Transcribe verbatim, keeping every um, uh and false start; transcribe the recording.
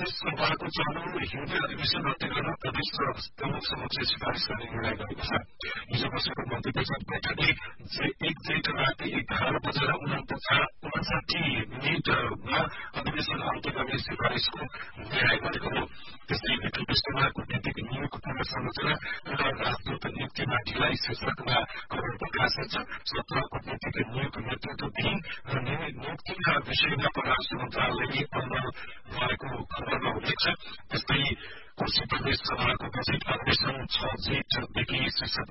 प्रदेश सभाको चौधौं हिउँदे अधिवेशन रद्द गर्न प्रदेश प्रमुख समक्ष सिफारिस गर्ने निर्णय गरेको छ। हिजो बसेको मन्त्री परिषद बैठकले एक जेठ राति एघार बजेर उनासाठी मिनटमा अधिवेशन अन्त्य गर्ने सिफारिसको निर्णय गरेको हो। त्यस्तै विठल विष्टमा कूटनीतिक नियोग पुनर्संरचना र राजदूत नियुक्तिमा ढिलाइ शीर्षकमा खबर प्रकाशित छ। सत्र कूटनीतिक नियोग नेतृत्वविहीन र नियुक्तिका विषयमा परराष्ट्र मन्त्रालयले अमल भएको खबरमा उल्लेख छ। त्यस्तै कोशी प्रदेश सभाको बजेट अधिवेशन छ जेठदेखि शीर्षक